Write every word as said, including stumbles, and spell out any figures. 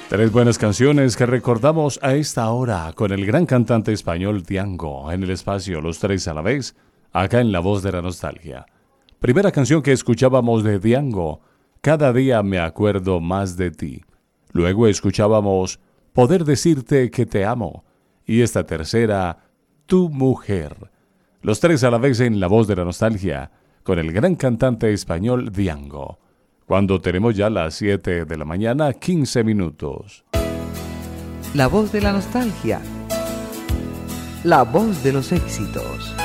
Tres buenas canciones que recordamos a esta hora con el gran cantante español Diango en el espacio Los Tres a la Vez, acá en La Voz de la Nostalgia. Primera canción que escuchábamos de Diango, Cada día me acuerdo más de ti. Luego escuchábamos Poder decirte que te amo. Y esta tercera, Tu mujer. Los Tres a la Vez en La Voz de la Nostalgia con el gran cantante español Diango. Cuando tenemos ya las siete de la mañana, quince minutos. La Voz de la Nostalgia. La voz de los éxitos.